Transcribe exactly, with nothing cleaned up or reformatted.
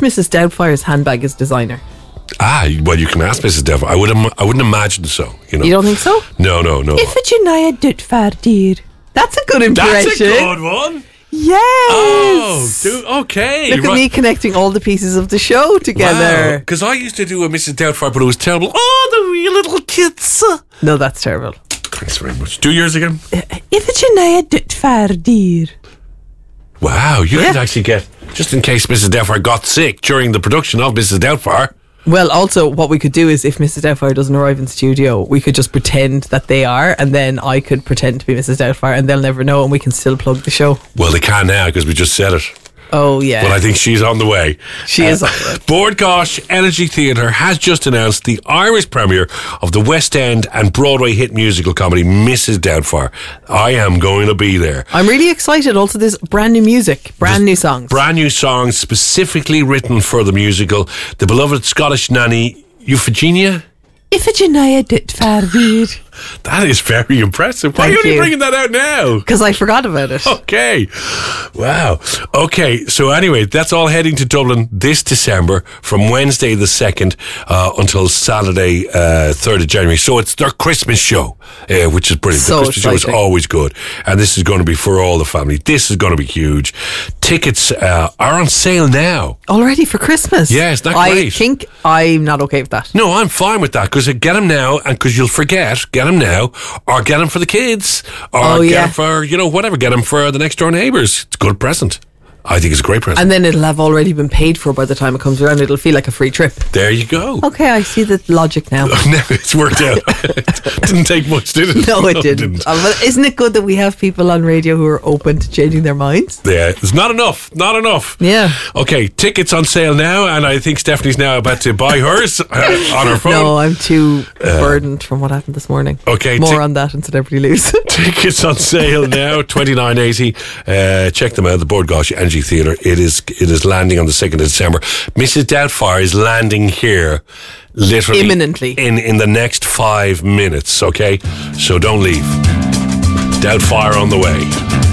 Missus Doubtfire's handbag is designer? Ah, well, you can ask Missus Doubtfire. I wouldn't. I wouldn't imagine so. You know. You don't think so? No, no, no. Ifigenia Doubtfire, dear. That's a good impression. That's a good one. Yes. Oh, dude, okay. Look at right. me connecting all the pieces of the show together. Because I used to do a Missus Doubtfire, but it was terrible. Oh, the wee little kids. No, that's terrible. Thanks very much. Two years again. Ifigenia Doubtfire, dear. Wow, you Yeah. could actually get, just in case Missus Doubtfire got sick during the production of Missus Doubtfire. Well, also, what we could do is if Missus Doubtfire doesn't arrive in studio, we could just pretend that they are, and then I could pretend to be Missus Doubtfire, and they'll never know, and we can still plug the show. Well, they can now because we just said it. Oh, yeah. But I think she's on the way. She is on the way. Bord Gáis Energy Theatre has just announced the Irish premiere of the West End and Broadway hit musical comedy Missus Doubtfire. I am going to be there. I'm really excited. Also, there's brand new music, brand new songs. Brand new songs specifically written for the musical. The beloved Scottish nanny, Ifigenia. Ifigenia Doubtfire, dear. That is very impressive. Why Thank are you you. bringing that out now? Because I forgot about it. Okay. Wow. Okay. So anyway, that's all heading to Dublin this December from Wednesday the second uh, until Saturday, uh, third of January. So it's their Christmas show, uh, which is brilliant. So the Christmas show is exciting. always good. And this is going to be for all the family. This is going to be huge. Tickets uh, are on sale now. Already for Christmas? Yeah, isn't that I great? think I'm not okay with that. No, I'm fine with that because get them now and because you'll forget, get them now or get them for the kids or Oh, get yeah. them for, you know, whatever, get them for the next door neighbours. It's a good present. I think it's a great present. And then it'll have already been paid for by the time it comes around. It'll feel like a free trip. There you go. Okay, I see the logic now. Now it's worked out. It didn't take much, did it? No, it didn't. Uh, but isn't it good that we have people on radio who are open to changing their minds? Yeah, it's not enough. Not enough. Yeah. Okay, tickets on sale now, and I think Stephanie's now about to buy hers uh, on her phone. No, I'm too burdened from what happened this morning. Okay, More ti- on that in Celebrity News. Tickets on sale now, twenty-nine eighty. Uh, check them out. The Bord Gáis Energy Theatre. It is it is landing on the second of December. Missus Doubtfire is landing here, literally Imminently. in in the next five minutes. Okay, so don't leave. Doubtfire on the way.